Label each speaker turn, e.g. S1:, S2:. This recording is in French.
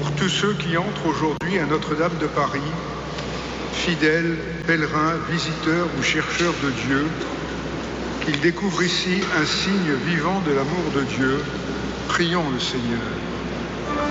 S1: pour tous ceux qui entrent aujourd'hui à Notre-Dame de Paris, fidèles, pèlerins, visiteurs ou chercheurs de Dieu, qu'ils découvrent ici un signe vivant de l'amour de Dieu. Prions le Seigneur.